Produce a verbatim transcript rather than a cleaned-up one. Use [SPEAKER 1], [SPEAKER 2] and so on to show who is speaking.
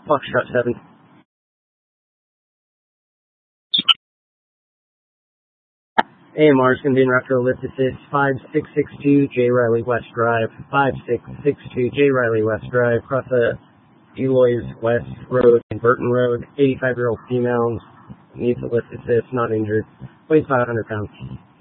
[SPEAKER 1] Foxtrot seven. A M R is going to be in Raptor Ellipsis, five six six two J. Riley West Drive, five six six two J. Riley West Drive, across the Eloy's West Road and Burton Road, eighty-five-year-old female, needs ellipsis, not injured, weighs five hundred pounds.